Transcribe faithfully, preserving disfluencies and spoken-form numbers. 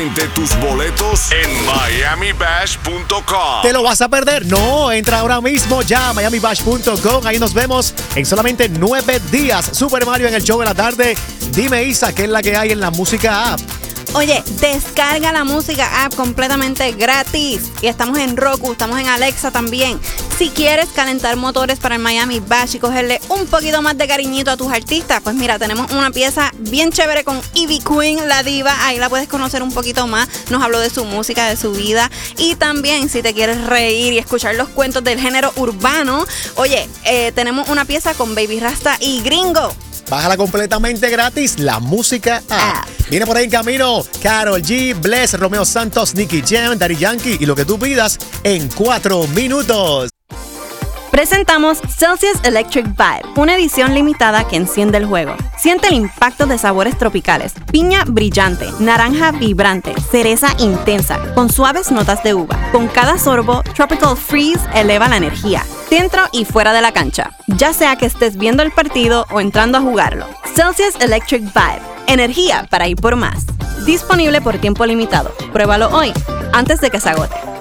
solamente tus boletos en miami bash punto com. ¿Te lo vas a perder? No, entra ahora mismo ya a miami bash punto com. Ahí nos vemos en solamente nueve días. Super Mario en el show de la tarde. Dime, Isa, ¿qué es la que hay en la música app? Oye, descarga la música app completamente gratis. Y estamos en Roku, estamos en Alexa también. Si quieres calentar motores para el Miami Bash y cogerle un poquito más de cariñito a tus artistas, pues mira, tenemos una pieza bien chévere con Ivy Queen, la diva. Ahí la puedes conocer un poquito más. Nos habló de su música, de su vida. Y también, si te quieres reír y escuchar los cuentos del género urbano, oye, eh, tenemos una pieza con Baby Rasta y Gringo. Bájala completamente gratis, la música app. Ah. Viene por ahí en camino Karol G, Bless, Romeo Santos, Nicky Jam, Daddy Yankee y lo que tú pidas en cuatro minutos. Presentamos Celsius Electric Vibe, una edición limitada que enciende el juego. Siente el impacto de sabores tropicales, piña brillante, naranja vibrante, cereza intensa, con suaves notas de uva. Con cada sorbo, Tropical Freeze eleva la energía, dentro y fuera de la cancha, ya sea que estés viendo el partido o entrando a jugarlo. Celsius Electric Vibe, energía para ir por más. Disponible por tiempo limitado. Pruébalo hoy, antes de que se agote.